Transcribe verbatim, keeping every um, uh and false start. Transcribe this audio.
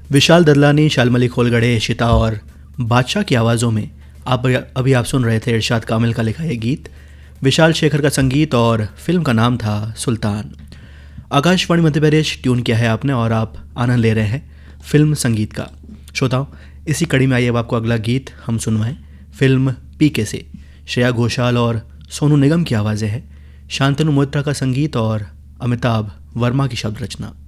विशाल ददलानी, शालमली खोलगड़े, शिता और बादशाह की आवाज़ों में आप अभी आप सुन रहे थे इरशाद कामिल का लिखा ये गीत, विशाल शेखर का संगीत, और फिल्म का नाम था सुल्तान। आकाशवाणी मध्य प्रदेश ट्यून किया है आपने और आप आनंद ले रहे हैं फिल्म संगीत का। श्रोताओं, इसी कड़ी में आइए अब आपको अगला गीत हम सुनवाएं फिल्म पीके से। श्रेया घोषाल और सोनू निगम की आवाज़ें हैं, शांतनु मोइत्रा का संगीत और अमिताभ वर्मा की शब्द रचना।